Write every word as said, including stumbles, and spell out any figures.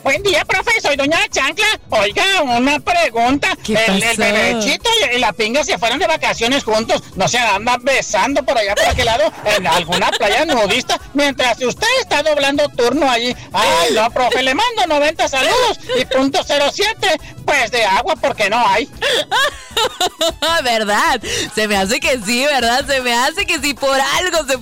Buen día, profe, soy doña Chancla. Oiga, una pregunta. ¿Qué el, pasó? el bebechito y, y la pinga se fueron de vacaciones juntos. No se andan besando por allá, por aquel lado, en alguna playa nudista, mientras usted está doblando turno allí. Ay, no, profe, le mando noventa saludos y punto cero siete, pues de agua porque no hay. ¿Verdad? Se me hace que sí, ¿verdad? Se me hace que sí, por algo se